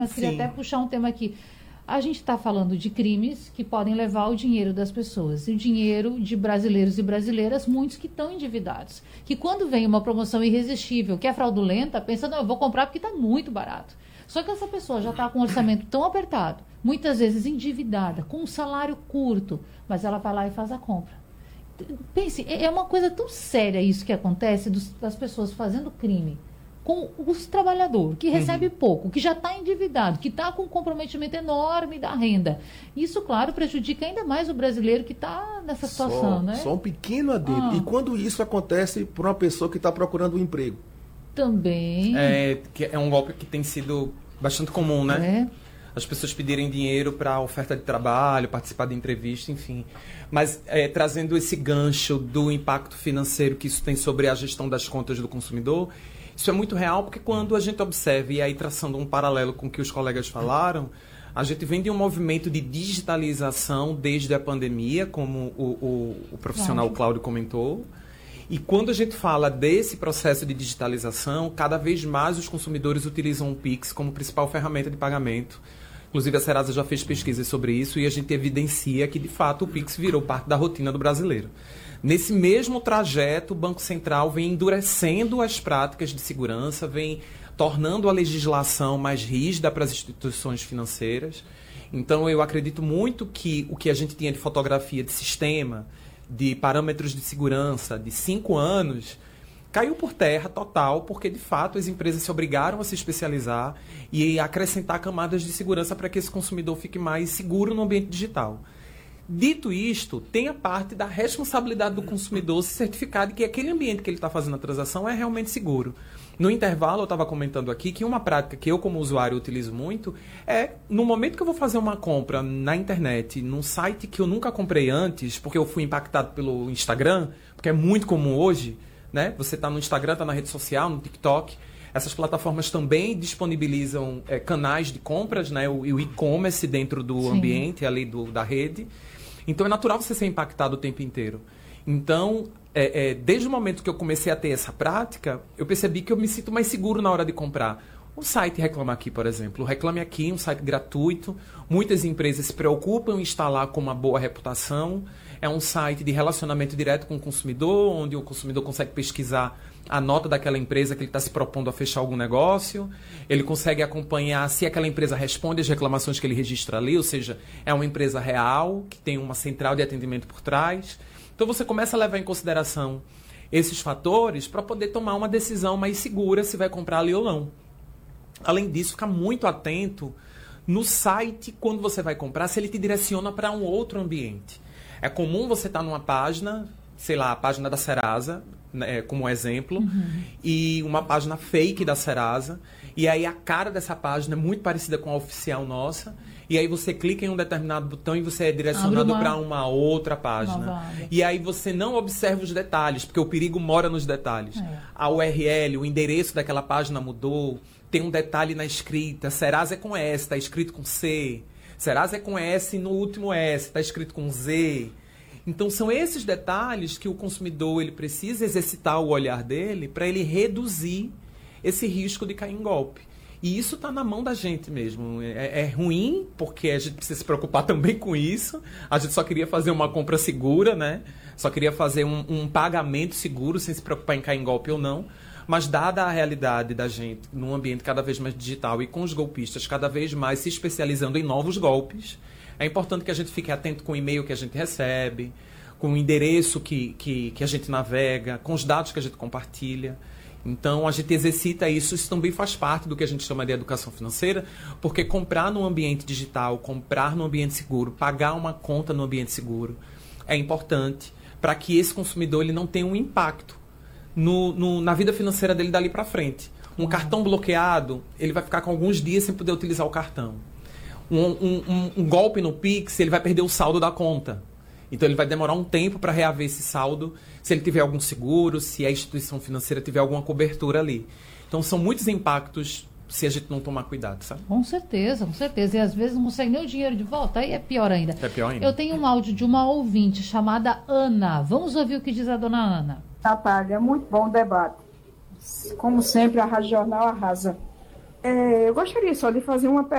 Mas queria até puxar um tema aqui. A gente está falando de crimes que podem levar o dinheiro das pessoas. E o dinheiro de brasileiros e brasileiras, muitos que estão endividados. Que quando vem uma promoção irresistível, que é fraudulenta, pensa, não, eu vou comprar porque está muito barato. Só que essa pessoa já está com um orçamento tão apertado, muitas vezes endividada, com um salário curto, mas ela vai lá e faz a compra. Pense, é uma coisa tão séria isso que acontece das pessoas fazendo crime com os trabalhadores, que recebe pouco, que já está endividado, que está com um comprometimento enorme da renda. Isso, claro, prejudica ainda mais o brasileiro que está nessa situação, né? Só um pequeno adendo. E quando isso acontece por uma pessoa que está procurando um emprego? Também. É um golpe que tem sido bastante comum, né? As pessoas pedirem dinheiro para oferta de trabalho, participar de entrevista, enfim. Mas trazendo esse gancho do impacto financeiro que isso tem sobre a gestão das contas do consumidor, isso é muito real porque quando a gente observa, e aí traçando um paralelo com o que os colegas falaram, a gente vem de um movimento de digitalização desde a pandemia, como o profissional Cláudio comentou. E quando a gente fala desse processo de digitalização, cada vez mais os consumidores utilizam o Pix como principal ferramenta de pagamento. Inclusive, a Serasa já fez pesquisas sobre isso e a gente evidencia que, de fato, o Pix virou parte da rotina do brasileiro. Nesse mesmo trajeto, o Banco Central vem endurecendo as práticas de segurança, vem tornando a legislação mais rígida para as instituições financeiras. Então, eu acredito muito que o que a gente tinha de fotografia de sistema, de parâmetros de segurança de 5 anos, caiu por terra total, porque de fato as empresas se obrigaram a se especializar e a acrescentar camadas de segurança para que esse consumidor fique mais seguro no ambiente digital. Dito isto, tem a parte da responsabilidade do consumidor se certificar de que aquele ambiente que ele está fazendo a transação é realmente seguro. No intervalo, eu estava comentando aqui que uma prática que eu, como usuário, utilizo muito é, no momento que eu vou fazer uma compra na internet, num site que eu nunca comprei antes, porque eu fui impactado pelo Instagram, porque é muito comum hoje, né? Você está no Instagram, está na rede social, no TikTok. Essas plataformas também disponibilizam canais de compras, né? O e-commerce dentro do ambiente ali da rede. Então, é natural você ser impactado o tempo inteiro. Então, desde o momento que eu comecei a ter essa prática, eu percebi que eu me sinto mais seguro na hora de comprar. O site Reclame Aqui, por exemplo. O Reclame Aqui, um site gratuito. Muitas empresas se preocupam em instalar com uma boa reputação. É um site de relacionamento direto com o consumidor, onde o consumidor consegue pesquisar a nota daquela empresa que ele está se propondo a fechar algum negócio. Ele consegue acompanhar se aquela empresa responde às reclamações que ele registra ali, ou seja, é uma empresa real, que tem uma central de atendimento por trás. Então você começa a levar em consideração esses fatores para poder tomar uma decisão mais segura se vai comprar ali ou não. Além disso, ficar muito atento no site, quando você vai comprar, se ele te direciona para um outro ambiente. É comum você estar numa página, sei lá, a página da Serasa, né, como exemplo, e uma página fake da Serasa, e aí a cara dessa página é muito parecida com a oficial nossa, e aí você clica em um determinado botão e você é direcionado para uma outra página. E aí você não observa os detalhes, porque o perigo mora nos detalhes. A URL, o endereço daquela página mudou, tem um detalhe na escrita, Serasa é com S, está escrito com C, Serasa é com S e no último S, está escrito com Z. Então são esses detalhes que o consumidor ele precisa exercitar o olhar dele para ele reduzir esse risco de cair em golpe. E isso está na mão da gente mesmo. É ruim, porque a gente precisa se preocupar também com isso. A gente só queria fazer uma compra segura, né? Só queria fazer um pagamento seguro, sem se preocupar em cair em golpe ou não. Mas dada a realidade da gente, num ambiente cada vez mais digital e com os golpistas cada vez mais se especializando em novos golpes, é importante que a gente fique atento com o e-mail que a gente recebe, com o endereço que a gente navega, com os dados que a gente compartilha. Então, a gente exercita isso também faz parte do que a gente chama de educação financeira, porque comprar no ambiente digital, comprar no ambiente seguro, pagar uma conta no ambiente seguro, é importante para que esse consumidor ele não tenha um impacto na vida financeira dele dali para frente. Um cartão bloqueado, ele vai ficar com alguns dias sem poder utilizar o cartão. Um golpe no Pix, ele vai perder o saldo da conta. Então ele vai demorar um tempo para reaver esse saldo, se ele tiver algum seguro, se a instituição financeira tiver alguma cobertura ali. Então são muitos impactos se a gente não tomar cuidado, sabe? Com certeza, com certeza. E às vezes não consegue nem o dinheiro de volta, aí é pior ainda. É pior ainda. Eu tenho um áudio de uma ouvinte chamada Ana. Vamos ouvir o que diz a dona Ana. Natália, muito bom o debate. Como sempre, a Rádio Jornal arrasa. Eu gostaria só de fazer uma pergunta.